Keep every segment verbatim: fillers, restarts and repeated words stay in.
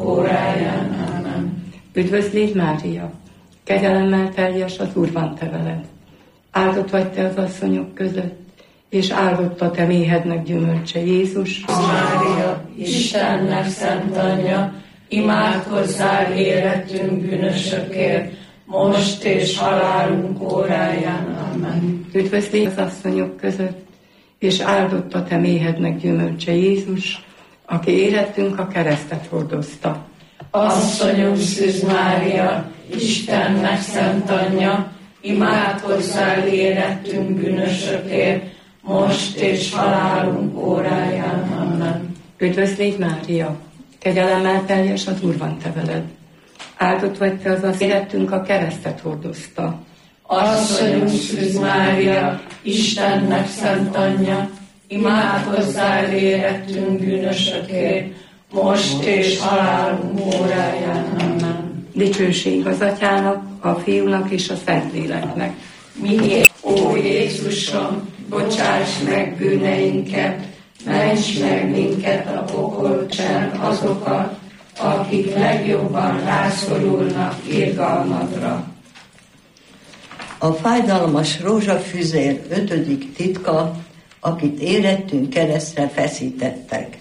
óráján. Amen. Üdvözlégy Mária, kegyelemmel teljes, az Úr van te veled. Áldott vagy te az asszonyok között, és áldott a te méhednek gyümölcse, Jézus. Mária, Istennek szent anyja, imádkozzál életünk bűnösökért, most és halálunk óráján. Amen. Üdvözlégy az asszonyok között, és áldott a te méhednek gyümölcse, Jézus, aki életünk a keresztet hordozta. Asszonyunk Szűz Mária, Istennek szent anyja, imádkozzál életünk bűnösökért, most és halálunk óráján. Amen. Üdvözlégy Mária, kegyelemmel teljes, az Úr van te veled. Áldott vagy te az az életünk a keresztet hordozta. Asszonyunk Szűz Mária, Istennek szent anyja, imádkozzál életünk bűnösökért, most és halálunk óráján. Amen. Dicsőség az Atyának, a Fiúnak és a Szentléleknek. Miért, ó Jézusom, bocsáss meg bűneinket, ments meg minket a pokolcsán azokat, akik legjobban rászorulnak irgalmadra. A fájdalmas rózsafüzér ötödik titka, akit életünk keresztre feszítettek.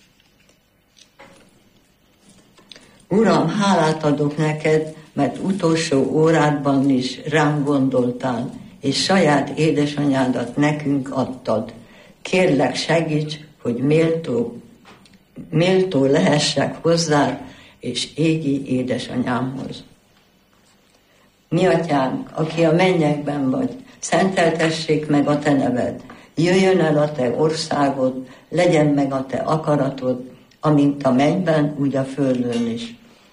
Uram, hálát adok neked, mert utolsó órádban is rám gondoltál, és saját édesanyádat nekünk adtad. Kérlek, segíts, hogy méltó, méltó lehessek hozzá, és égi édesanyámhoz. Mi atyánk, aki a mennyekben vagy, szenteltessék meg a te neved, jöjjön el a te országod, legyen meg a te akaratod, amint a mennyben, úgy a földön is.